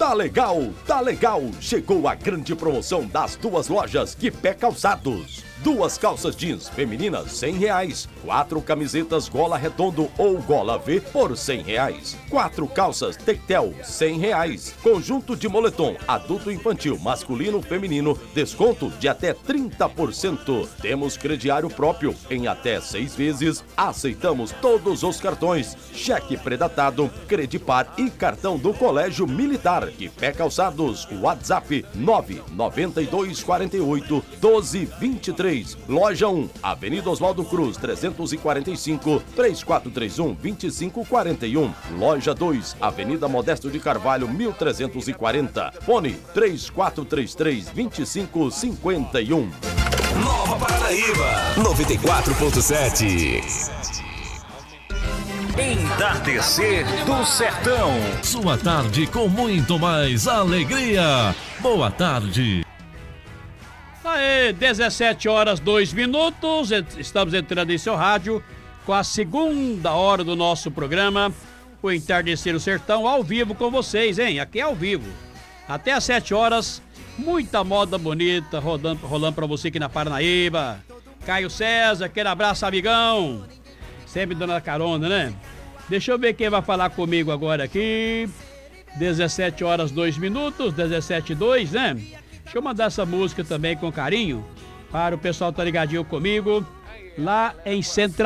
Tá legal, tá legal. Chegou a grande promoção das duas lojas Guipé Calçados. 2 calças jeans femininas R$100. 4 camisetas gola redondo ou gola V por R$100. 4 calças tectel R$100. Conjunto de moletom adulto infantil masculino feminino, desconto de até 30%. Temos crediário próprio em até 6 vezes. Aceitamos todos os cartões, cheque predatado, Credipar e cartão do Colégio Militar. Guipé Calçados, WhatsApp 992481223. Loja 1, Avenida Oswaldo Cruz, 345, 3431-2541. Loja 2, Avenida Modesto de Carvalho, 1340. Fone 3433-2551. Nova Paranaíba 94.7. Entardecer do Sertão. Sua tarde com muito mais alegria. Boa tarde. Aê, 17h02, estamos entrando em seu rádio com a segunda hora do nosso programa, o Entardecer do Sertão, ao vivo com vocês, hein? Aqui é ao vivo. Até às 7 horas, muita moda bonita rolando pra você aqui na Paranaíba. Caio César, aquele abraço, amigão. Sempre dando a carona, né? Deixa eu ver quem vai falar comigo agora aqui. 17h02, 17h02, né? Deixa eu mandar essa música também com carinho para o pessoal que tá ligadinho comigo lá em Central.